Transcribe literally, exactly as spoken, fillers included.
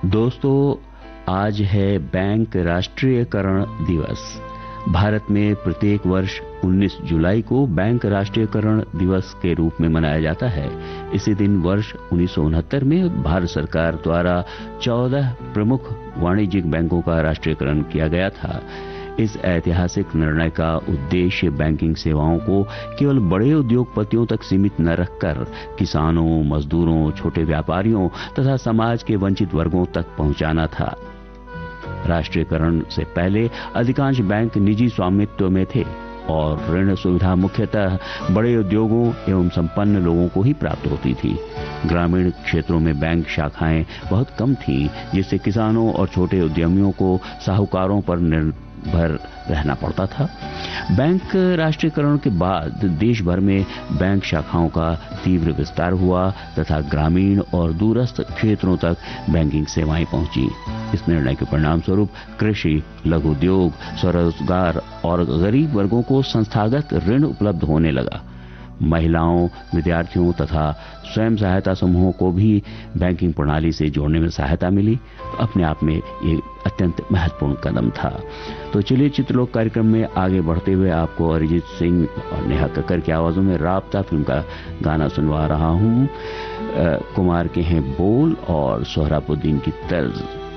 दोस्तों, आज है बैंक राष्ट्रीयकरण दिवस। भारत में प्रत्येक वर्ष उन्नीस जुलाई को बैंक राष्ट्रीयकरण दिवस के रूप में मनाया जाता है। इसी दिन वर्ष उन्नीस सौ उनहत्तर में भारत सरकार द्वारा चौदह प्रमुख वाणिज्यिक बैंकों का राष्ट्रीयकरण किया गया था। इस ऐतिहासिक निर्णय का उद्देश्य बैंकिंग सेवाओं को केवल बड़े उद्योगपतियों तक सीमित न रखकर किसानों, मजदूरों, छोटे व्यापारियों तथा समाज के वंचित वर्गों तक पहुंचाना था। राष्ट्रीयकरण से पहले अधिकांश बैंक निजी स्वामित्व में थे और ऋण सुविधा मुख्यतः बड़े उद्योगों एवं संपन्न लोगों को ही प्राप्त होती थी। ग्रामीण क्षेत्रों में बैंक शाखाएं बहुत कम थीं, जिससे किसानों और छोटे उद्यमियों को साहूकारों पर निर्भर रहना पड़ता था। बैंक राष्ट्रीयकरण के बाद देश भर में बैंक शाखाओं का तीव्र विस्तार हुआ तथा ग्रामीण और दूरस्थ क्षेत्रों तक बैंकिंग सेवाएं पहुंची। इस निर्णय के परिणाम स्वरूप कृषि, लघु उद्योग, स्वरोजगार और गरीब वर्गों को संस्थागत ऋण उपलब्ध होने लगा। महिलाओं, विद्यार्थियों तथा स्वयं सहायता समूहों को भी बैंकिंग प्रणाली से जोड़ने में सहायता मिली। तो अपने आप में ये अत्यंत महत्वपूर्ण कदम था। तो चलिए चित्रलोक कार्यक्रम में आगे बढ़ते हुए आपको अरिजीत सिंह और नेहा कक्कर की आवाजों में राब्ता फिल्म का गाना सुनवा रहा हूँ। कुमार के हैं बोल और सोहराबुद्दीन की तर्ज।